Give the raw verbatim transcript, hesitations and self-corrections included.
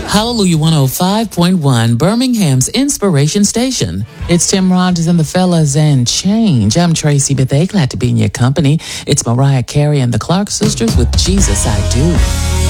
Hallelujah one oh five point one, Birmingham's Inspiration Station. It's Tim Rogers and the fellas and change. I'm Tracy Bethea, glad to be in your company. It's Mariah Carey and the Clark Sisters with Jesus I Do.